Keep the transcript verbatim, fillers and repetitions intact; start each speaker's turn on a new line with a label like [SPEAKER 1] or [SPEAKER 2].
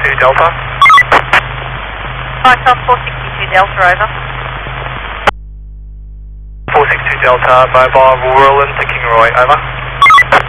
[SPEAKER 1] two Delta.
[SPEAKER 2] Python four sixty-two Delta, over.
[SPEAKER 1] four six two Delta, mobile Roland to King Roy, over.